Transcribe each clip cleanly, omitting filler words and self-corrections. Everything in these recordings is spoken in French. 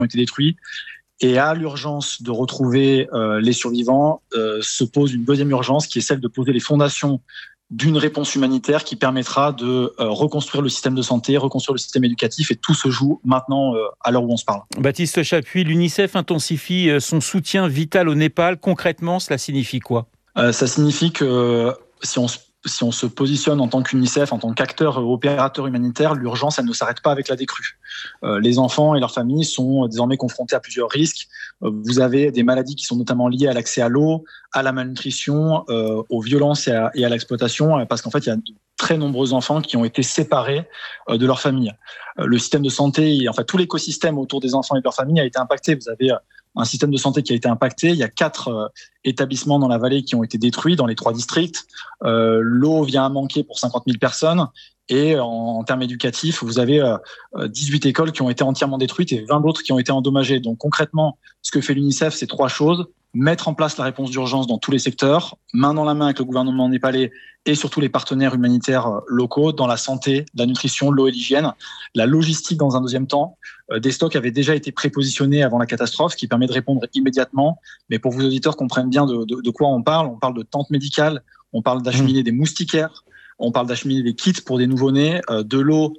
ont été détruits. Et à l'urgence de retrouver les survivants, se pose une deuxième urgence qui est celle de poser les fondations d'une réponse humanitaire qui permettra de reconstruire le système de santé, reconstruire le système éducatif, et tout se joue maintenant à l'heure où on se parle. Baptiste Chapuis, l'UNICEF intensifie son soutien vital au Népal. Concrètement, cela signifie quoi ? Ça signifie que si on se positionne en tant qu'UNICEF, en tant qu'acteur opérateur humanitaire, l'urgence, elle ne s'arrête pas avec la décrue. Les enfants et leurs familles sont désormais confrontés à plusieurs risques. Vous avez des maladies qui sont notamment liées à l'accès à l'eau, à la malnutrition, aux violences et à l'exploitation, parce qu'en fait, il y a de très nombreux enfants qui ont été séparés de leur famille. Le système de santé, en fait, tout l'écosystème autour des enfants et de leur famille a été impacté. Vous avez un système de santé qui a été impacté. Il y a 4 établissements dans la vallée qui ont été détruits dans les 3 districts. L'eau vient à manquer pour 50 000 personnes. Et en termes éducatifs, vous avez 18 écoles qui ont été entièrement détruites et 20 d'autres qui ont été endommagées. Donc concrètement, ce que fait l'UNICEF, c'est 3 choses. Mettre en place la réponse d'urgence dans tous les secteurs, main dans la main avec le gouvernement népalais et surtout les partenaires humanitaires locaux dans la santé, la nutrition, l'eau et l'hygiène. La logistique dans un deuxième temps. Des stocks avaient déjà été prépositionnés avant la catastrophe, ce qui permet de répondre immédiatement. Mais pour que vos auditeurs comprennent bien de quoi on parle de tentes médicales, on parle d'acheminer des moustiquaires, on parle d'acheminer des kits pour des nouveau-nés, de l'eau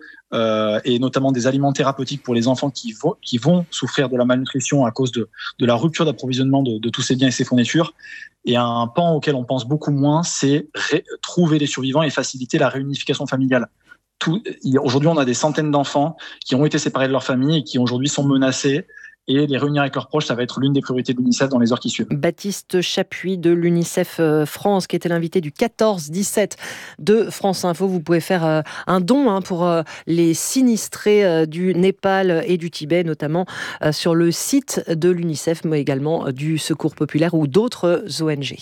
et notamment des aliments thérapeutiques pour les enfants qui vont souffrir de la malnutrition à cause de la rupture d'approvisionnement de tous ces biens et ces fournitures. Et un pan auquel on pense beaucoup moins, c'est trouver les survivants et faciliter la réunification familiale. Aujourd'hui, on a des centaines d'enfants qui ont été séparés de leur famille et qui aujourd'hui sont menacés. Et les réunir avec leurs proches, ça va être l'une des priorités de l'UNICEF dans les heures qui suivent. Baptiste Chapuis de l'UNICEF France, qui était l'invité du 14-17 de France Info. Vous pouvez faire un don pour les sinistrés du Népal et du Tibet, notamment sur le site de l'UNICEF, mais également du Secours Populaire ou d'autres ONG.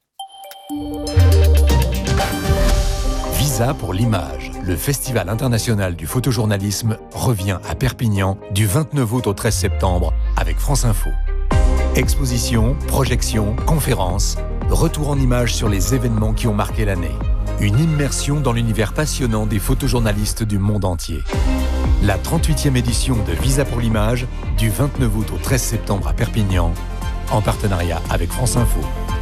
Visa pour l'image. Le Festival international du photojournalisme revient à Perpignan du 29 août au 13 septembre avec France Info. Expositions, projections, conférences, retour en images sur les événements qui ont marqué l'année. Une immersion dans l'univers passionnant des photojournalistes du monde entier. La 38e édition de Visa pour l'image du 29 août au 13 septembre à Perpignan, en partenariat avec France Info.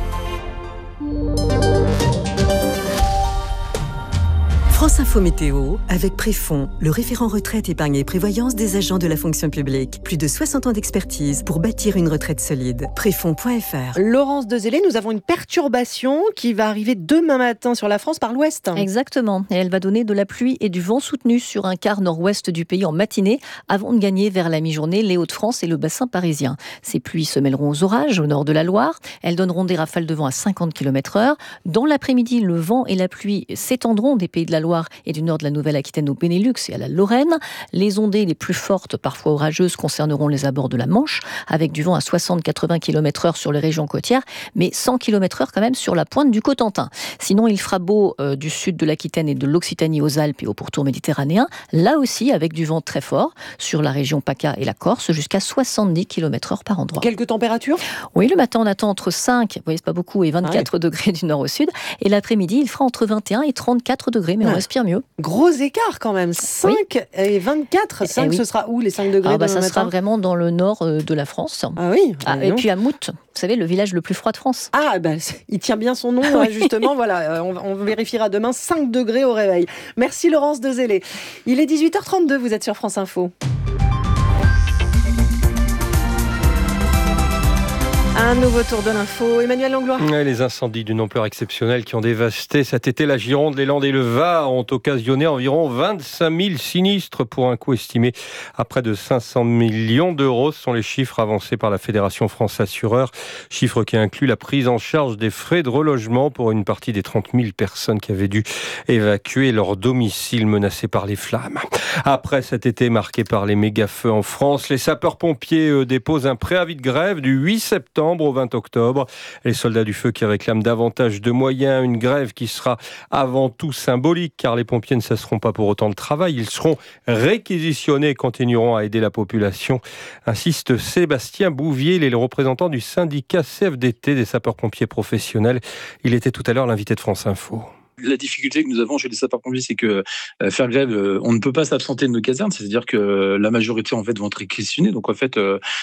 France Info Météo avec Préfond, le référent retraite, épargne et prévoyance des agents de la fonction publique. Plus de 60 ans d'expertise pour bâtir une retraite solide. Préfond.fr. Laurence Dezellé, nous avons une perturbation qui va arriver demain matin sur la France par l'ouest. Exactement, et elle va donner de la pluie et du vent soutenu sur un quart nord-ouest du pays en matinée, avant de gagner vers la mi-journée les Hauts-de-France et le bassin parisien. Ces pluies se mêleront aux orages au nord de la Loire. Elles donneront des rafales de vent à 50 km/h. Dans l'après-midi, le vent et la pluie s'étendront des pays de la Loire et du nord de la Nouvelle-Aquitaine au Benelux et à la Lorraine. Les ondées les plus fortes, parfois orageuses, concerneront les abords de la Manche, avec du vent à 60-80 km/h sur les régions côtières, mais 100 km/h quand même sur la pointe du Cotentin. Sinon, il fera beau du sud de l'Aquitaine et de l'Occitanie aux Alpes et au pourtour méditerranéen, là aussi avec du vent très fort sur la région PACA et la Corse, jusqu'à 70 km/h par endroit. Quelques températures ? Oui, le matin on attend entre 5, vous voyez c'est pas beaucoup, et 24 degrés du nord au sud, et l'après-midi il fera entre 21 et 34 degrés, mais on respire mieux. Gros écart quand même, 5 et 24. 5, ce sera où les 5 degrés ça sera vraiment dans le nord de la France. Ah oui. Et puis à Mout, vous savez, le village le plus froid de France. Ah, il tient bien son nom, justement. Voilà, on vérifiera demain, 5 degrés au réveil. Merci Laurence Dezellé. Il est 18h32, vous êtes sur France Info. Un nouveau tour de l'info. Emmanuel Langlois. Les incendies d'une ampleur exceptionnelle qui ont dévasté cet été la Gironde, les Landes et le Var ont occasionné environ 25 000 sinistres pour un coût estimé à près de 500 millions d'euros. Ce sont les chiffres avancés par la Fédération France Assureurs. Chiffre qui inclut la prise en charge des frais de relogement pour une partie des 30 000 personnes qui avaient dû évacuer leur domicile menacé par les flammes. Après cet été marqué par les méga-feux en France, les sapeurs-pompiers déposent un préavis de grève du 8 septembre au 20 octobre. Les soldats du feu qui réclament davantage de moyens, une grève qui sera avant tout symbolique car les pompiers ne cesseront pas pour autant le travail. Ils seront réquisitionnés et continueront à aider la population, insiste Sébastien Bouvier, le représentant du syndicat CFDT des sapeurs-pompiers professionnels. Il était tout à l'heure l'invité de France Info. La difficulté que nous avons chez les sapeurs-pompiers, c'est que faire grève, on ne peut pas s'absenter de nos casernes, c'est-à-dire que la majorité en fait vont être réquisitionnés. Donc en fait,